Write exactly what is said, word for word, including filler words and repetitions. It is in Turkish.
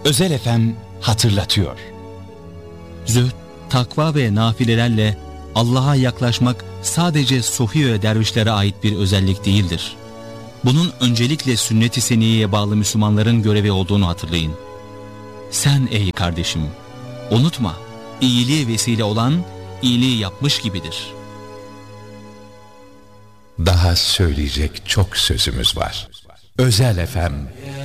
Özel F M hatırlatıyor. Zühd, takva ve nafilelerle Allah'a yaklaşmak sadece Sufi dervişlere ait bir özellik değildir. Bunun öncelikle sünnet-i seniyeye bağlı Müslümanların görevi olduğunu hatırlayın. Sen ey kardeşim, unutma, iyiliğe vesile olan iyiliği yapmış gibidir. Daha söyleyecek çok sözümüz var. Özel F M